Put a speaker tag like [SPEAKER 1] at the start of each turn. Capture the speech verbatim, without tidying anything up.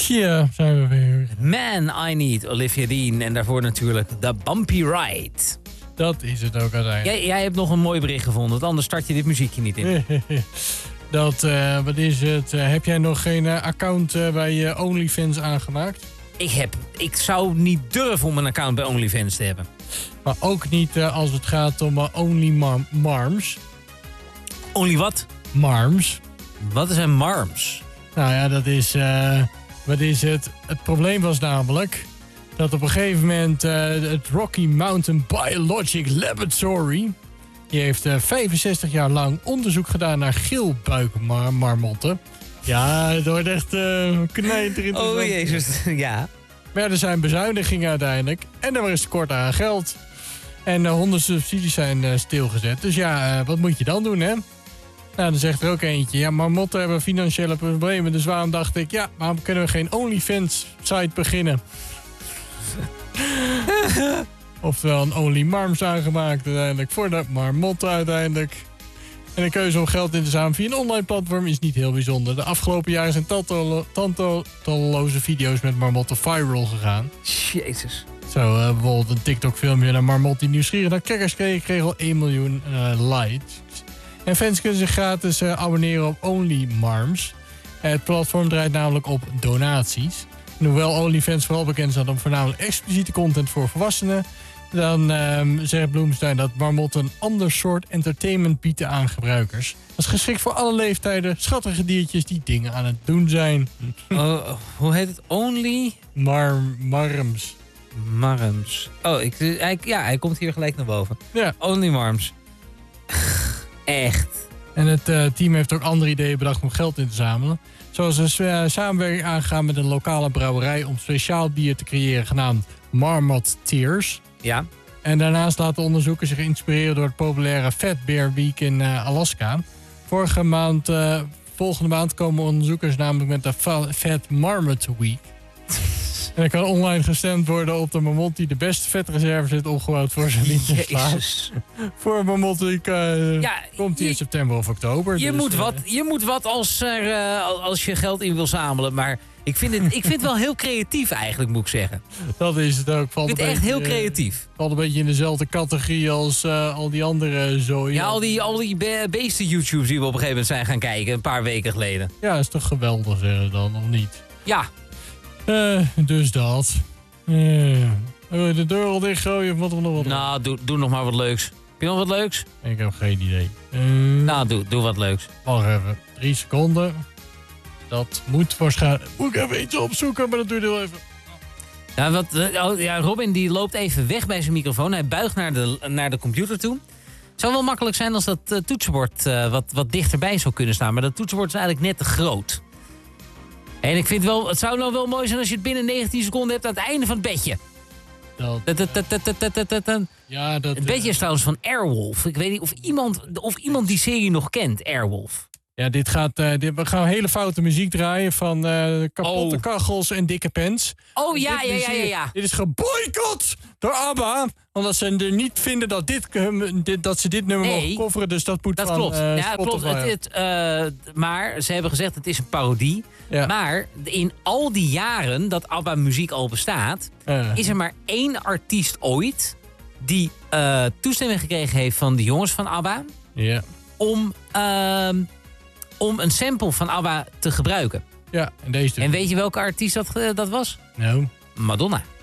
[SPEAKER 1] Ja, zijn we weer.
[SPEAKER 2] Man, I Need, Olivia Dean. En daarvoor natuurlijk The Bumpy Ride.
[SPEAKER 1] Dat is het ook uiteindelijk.
[SPEAKER 2] Jij, jij hebt nog een mooi bericht gevonden, want anders start je dit muziekje niet in.
[SPEAKER 1] Dat, uh, wat is het? Uh, heb jij nog geen uh, account uh, bij uh, OnlyFans aangemaakt?
[SPEAKER 2] Ik, heb, ik zou niet durven om een account bij OnlyFans te hebben.
[SPEAKER 1] Maar ook niet uh, als het gaat om uh, Only Mar- Marms.
[SPEAKER 2] Only wat?
[SPEAKER 1] Marms.
[SPEAKER 2] Wat is een Marms?
[SPEAKER 1] Nou ja, dat is... Uh, wat is het? Het probleem was namelijk dat op een gegeven moment uh, het Rocky Mountain Biologic Laboratory... die heeft uh, vijfenzestig jaar lang onderzoek gedaan naar geelbuikmarmotten. Ja, het wordt echt uh, knijterend.
[SPEAKER 2] Oh jezus, ja.
[SPEAKER 1] Maar er zijn bezuinigingen uiteindelijk. En er was tekort aan geld. En uh, honderd subsidies zijn uh, stilgezet. Dus ja, uh, wat moet je dan doen, hè? Nou, dan zegt er ook eentje. Ja, marmotten hebben financiële problemen. Dus waarom dacht ik, ja, waarom kunnen we geen OnlyFans-site beginnen? Oftewel een Only Marms aangemaakt uiteindelijk. Voor de marmotten uiteindelijk. En de keuze om geld in te zamelen via een online platform is niet heel bijzonder. De afgelopen jaren zijn talloze tallo- video's met marmotten viral gegaan.
[SPEAKER 2] Jezus.
[SPEAKER 1] Zo, uh, bijvoorbeeld een TikTok-filmpje naar marmot die nieuwsgierig naar crackers kreeg, kreeg al één miljoen uh, likes. En fans kunnen zich gratis uh, abonneren op Only Marms. Uh, het platform draait namelijk op donaties. En hoewel OnlyFans vooral bekend staat om voornamelijk expliciete content voor volwassenen, dan um, zegt Bloemstein dat marmotten een ander soort entertainment bieden aan gebruikers. Dat is geschikt voor alle leeftijden, schattige diertjes die dingen aan het doen zijn.
[SPEAKER 2] Oh, hoe heet het? Only?
[SPEAKER 1] Mar marms.
[SPEAKER 2] Marms. Oh, ik, hij, ja, hij komt hier gelijk naar boven.
[SPEAKER 1] Ja.
[SPEAKER 2] Only Marms. Echt.
[SPEAKER 1] En het uh, team heeft ook andere ideeën bedacht om geld in te zamelen. Zoals een uh, samenwerking aangegaan met een lokale brouwerij om speciaal bier te creëren genaamd Marmot Tears.
[SPEAKER 2] Ja.
[SPEAKER 1] En daarnaast laten onderzoekers zich inspireren door het populaire Fat Bear Week in uh, Alaska. Vorige maand, uh, volgende maand komen onderzoekers namelijk met de Fat Marmot Week. En er kan online gestemd worden op de marmot die de beste vetreserves heeft opgebouwd voor zijn liefdesslaaf. Voor een marmot die uh, ja, komt die in september of oktober.
[SPEAKER 2] Je,
[SPEAKER 1] dus,
[SPEAKER 2] moet,
[SPEAKER 1] uh,
[SPEAKER 2] wat, je moet wat als, er, uh, als je geld in wil zamelen. Maar ik vind, het, ik vind het wel heel creatief eigenlijk, moet ik zeggen.
[SPEAKER 1] Dat is het ook. Valt
[SPEAKER 2] ik vind het echt heel creatief.
[SPEAKER 1] Uh, valt een beetje in dezelfde categorie als uh, al die andere zooi.
[SPEAKER 2] Ja, al die, al die be- beesten-YouTubes die we op een gegeven moment zijn gaan kijken. Een paar weken geleden.
[SPEAKER 1] Ja, dat is toch geweldig, zeggen dan, of niet?
[SPEAKER 2] Ja.
[SPEAKER 1] Uh, dus dat. Uh, de deur al dichtgooien of wat er nog wat?
[SPEAKER 2] Nou, doe, doe nog maar wat leuks. Heb je nog wat leuks?
[SPEAKER 1] Ik heb geen idee. Uh,
[SPEAKER 2] nou, doe, doe wat leuks.
[SPEAKER 1] Wacht even. Drie seconden. Dat moet waarschijnlijk... Moet ik even iets opzoeken, maar dat doe je heel even.
[SPEAKER 2] Ja, wat, oh, ja, Robin die loopt even weg bij zijn microfoon. Hij buigt naar de, naar de computer toe. Het zou wel makkelijk zijn als dat uh, toetsenbord uh, wat, wat dichterbij zou kunnen staan. Maar dat toetsenbord is eigenlijk net te groot. En ik vind wel, het zou nou wel mooi zijn als je het binnen negentien seconden hebt aan het einde van het bedje. Dat,
[SPEAKER 1] ja, dat,
[SPEAKER 2] het bedje is trouwens van Airwolf. Ik weet niet of iemand, of iemand die serie nog kent, Airwolf.
[SPEAKER 1] Ja, dit gaat, uh, dit, we gaan hele foute muziek draaien van uh, kapotte
[SPEAKER 2] oh.
[SPEAKER 1] kachels en dikke pens.
[SPEAKER 2] Oh ja,
[SPEAKER 1] dit,
[SPEAKER 2] ja,
[SPEAKER 1] is,
[SPEAKER 2] ja, ja, ja.
[SPEAKER 1] Dit is geboycott door ABBA. Omdat ze er niet vinden dat, dit, dit, dat ze dit nummer
[SPEAKER 2] nee,
[SPEAKER 1] mogen coveren. Dus dat moet
[SPEAKER 2] dat
[SPEAKER 1] van
[SPEAKER 2] klopt.
[SPEAKER 1] Uh,
[SPEAKER 2] ja, klopt. Het, het, uh, maar ze hebben gezegd het is een parodie. Ja. Maar in al die jaren dat ABBA muziek al bestaat, uh. is er maar één artiest ooit die uh, toestemming gekregen heeft van de jongens van ABBA
[SPEAKER 1] ja.
[SPEAKER 2] om, uh, om een sample van ABBA te gebruiken.
[SPEAKER 1] Ja, en deze.
[SPEAKER 2] En weet je welke artiest dat, uh, dat was?
[SPEAKER 1] Nou.
[SPEAKER 2] Madonna.